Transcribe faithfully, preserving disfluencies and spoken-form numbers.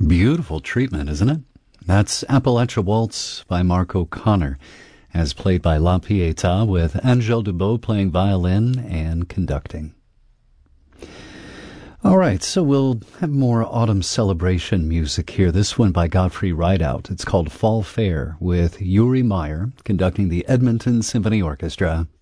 Beautiful treatment, isn't it? That's Appalachia Waltz by Mark O'Connor, as played by La Pietà, with Angèle Dubot playing violin and conducting. All right, so we'll have more autumn celebration music here. This one by Godfrey Rideout. It's called Fall Fair, with Uri Meyer conducting the Edmonton Symphony Orchestra.